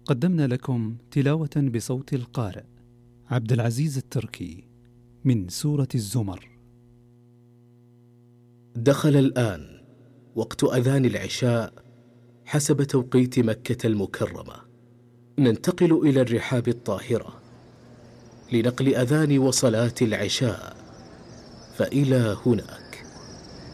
قدمنا لكم تلاوة بصوت القارئ عبد العزيز التركي من سورة الزمر. دخل الآن وقت أذان العشاء حسب توقيت مكة المكرمة. ننتقل إلى الرحاب الطاهرة لنقل أذان وصلاة العشاء، فإلى هنا